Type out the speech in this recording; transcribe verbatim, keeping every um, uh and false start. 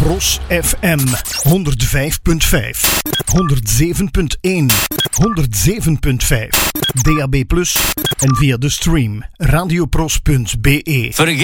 Pros F M honderd vijf punt vijf, honderd zeven punt één, honderd zeven punt vijf, D A B plus en via de stream radiopros punt b e. Vergeet